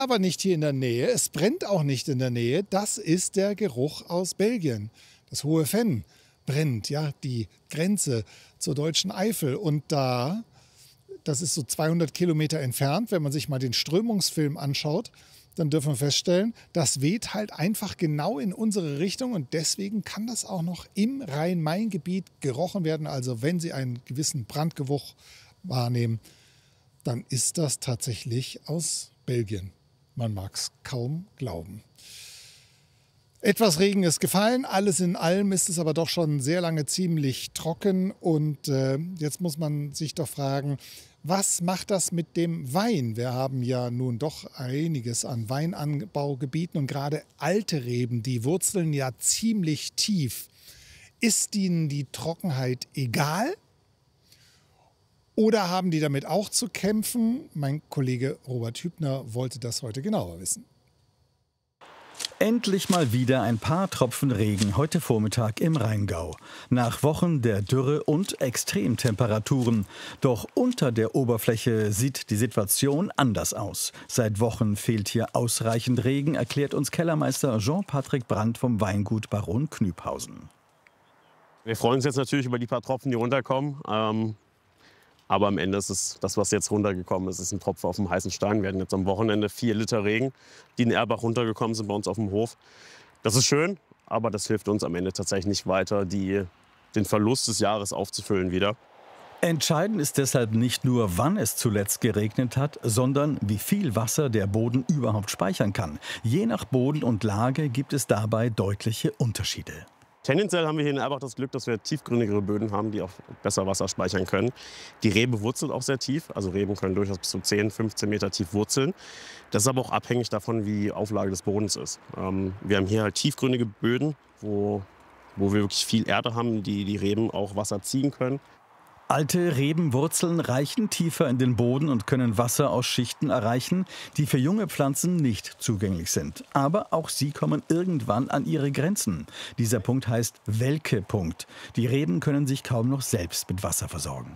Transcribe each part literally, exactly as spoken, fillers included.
Aber nicht hier in der Nähe. Es brennt auch nicht in der Nähe. Das ist der Geruch aus Belgien. Das Hohe Venn brennt, ja, die Grenze zur deutschen Eifel. Und da, das ist so zweihundert Kilometer entfernt, wenn man sich mal den Strömungsfilm anschaut, dann dürfen wir feststellen, das weht halt einfach genau in unsere Richtung. Und deswegen kann das auch noch im Rhein-Main-Gebiet gerochen werden. Also wenn Sie einen gewissen Brandgeruch wahrnehmen, dann ist das tatsächlich aus Belgien. Man mag es kaum glauben. Etwas Regen ist gefallen, alles in allem ist es aber doch schon sehr lange ziemlich trocken. Und äh, jetzt muss man sich doch fragen, was macht das mit dem Wein? Wir haben ja nun doch einiges an Weinanbaugebieten und gerade alte Reben, die wurzeln ja ziemlich tief. Ist ihnen die Trockenheit egal? Oder haben die damit auch zu kämpfen? Mein Kollege Robert Hübner wollte das heute genauer wissen. Endlich mal wieder ein paar Tropfen Regen heute Vormittag im Rheingau. Nach Wochen der Dürre und Extremtemperaturen. Doch unter der Oberfläche sieht die Situation anders aus. Seit Wochen fehlt hier ausreichend Regen, erklärt uns Kellermeister Jean-Patrick Brandt vom Weingut Baron Knüpphausen. Wir freuen uns jetzt natürlich über die paar Tropfen, die runterkommen. Ähm Aber am Ende ist es, das, was jetzt runtergekommen ist, ist ein Tropfen auf dem heißen Stein. Wir hatten jetzt am Wochenende vier Liter Regen, die in den Erbach runtergekommen sind bei uns auf dem Hof. Das ist schön, aber das hilft uns am Ende tatsächlich nicht weiter, die, den Verlust des Jahres aufzufüllen wieder. Entscheidend ist deshalb nicht nur, wann es zuletzt geregnet hat, sondern wie viel Wasser der Boden überhaupt speichern kann. Je nach Boden und Lage gibt es dabei deutliche Unterschiede. Tendenziell haben wir hier in Erbach das Glück, dass wir tiefgründigere Böden haben, die auch besser Wasser speichern können. Die Rebe wurzelt auch sehr tief. Also Reben können durchaus bis zu zehn, fünfzehn Meter tief wurzeln. Das ist aber auch abhängig davon, wie die Auflage des Bodens ist. Ähm, wir haben hier halt tiefgründige Böden, wo, wo wir wirklich viel Erde haben, die die Reben auch Wasser ziehen können. Alte Rebenwurzeln reichen tiefer in den Boden und können Wasser aus Schichten erreichen, die für junge Pflanzen nicht zugänglich sind. Aber auch sie kommen irgendwann an ihre Grenzen. Dieser Punkt heißt Welke-Punkt. Die Reben können sich kaum noch selbst mit Wasser versorgen.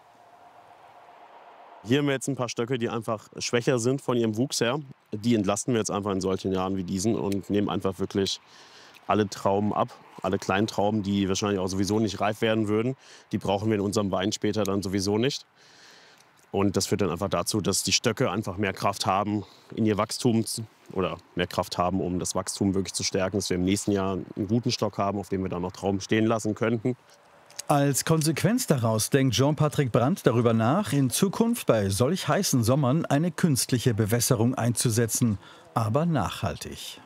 Hier haben wir jetzt ein paar Stöcke, die einfach schwächer sind von ihrem Wuchs her. Die entlasten wir jetzt einfach in solchen Jahren wie diesen und nehmen einfach wirklich alle Trauben ab, alle kleinen Trauben, die wahrscheinlich auch sowieso nicht reif werden würden. Die brauchen wir in unserem Wein später dann sowieso nicht. Und das führt dann einfach dazu, dass die Stöcke einfach mehr Kraft haben in ihr Wachstum oder mehr Kraft haben, um das Wachstum wirklich zu stärken, dass wir im nächsten Jahr einen guten Stock haben, auf dem wir dann noch Trauben stehen lassen könnten. Als Konsequenz daraus denkt Jean-Patrick Brandt darüber nach, in Zukunft bei solch heißen Sommern eine künstliche Bewässerung einzusetzen, aber nachhaltig.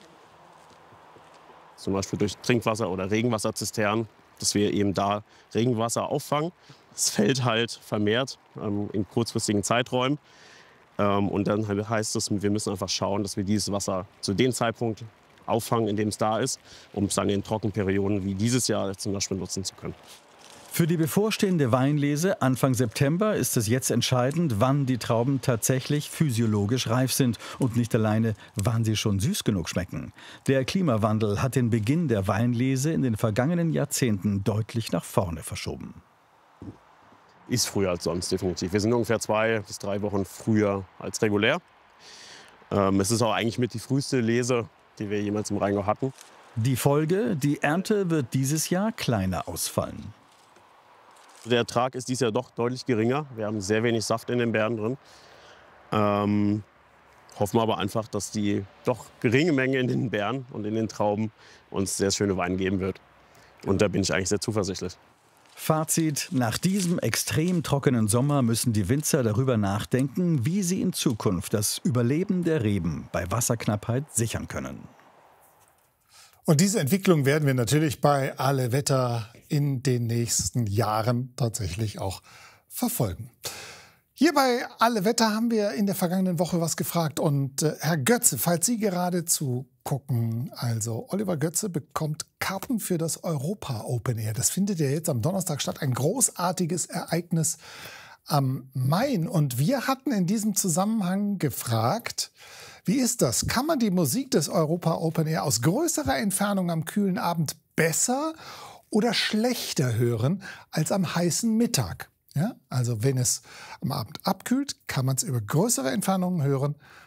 Zum Beispiel durch Trinkwasser- oder Regenwasserzisternen, dass wir eben da Regenwasser auffangen. Es fällt halt vermehrt ähm, in kurzfristigen Zeiträumen. Ähm, und dann heißt es, wir müssen einfach schauen, dass wir dieses Wasser zu dem Zeitpunkt auffangen, in dem es da ist, um es dann in Trockenperioden wie dieses Jahr zum Beispiel nutzen zu können. Für die bevorstehende Weinlese Anfang September ist es jetzt entscheidend, wann die Trauben tatsächlich physiologisch reif sind und nicht alleine, wann sie schon süß genug schmecken. Der Klimawandel hat den Beginn der Weinlese in den vergangenen Jahrzehnten deutlich nach vorne verschoben. Ist früher als sonst, definitiv. Wir sind ungefähr zwei bis drei Wochen früher als regulär. Ähm, es ist auch eigentlich mit die früheste Lese, die wir jemals im Rheingau hatten. Die Folge, die Ernte wird dieses Jahr kleiner ausfallen. Der Ertrag ist dieses Jahr doch deutlich geringer. Wir haben sehr wenig Saft in den Beeren drin. Ähm, hoffen aber einfach, dass die doch geringe Menge in den Beeren und in den Trauben uns sehr schöne Weine geben wird. Und da bin ich eigentlich sehr zuversichtlich. Fazit: Nach diesem extrem trockenen Sommer müssen die Winzer darüber nachdenken, wie sie in Zukunft das Überleben der Reben bei Wasserknappheit sichern können. Und diese Entwicklung werden wir natürlich bei Alle Wetter in den nächsten Jahren tatsächlich auch verfolgen. Hier bei Alle Wetter haben wir in der vergangenen Woche was gefragt. Und äh, Herr Götze, falls Sie gerade zugucken, also Oliver Götze bekommt Karten für das Europa Open Air. Das findet ja jetzt am Donnerstag statt. Ein großartiges Ereignis am Main. Und wir hatten in diesem Zusammenhang gefragt, wie ist das? Kann man die Musik des Europa Open Air aus größerer Entfernung am kühlen Abend besser oder schlechter hören als am heißen Mittag? Ja, also wenn es am Abend abkühlt, kann man es über größere Entfernungen hören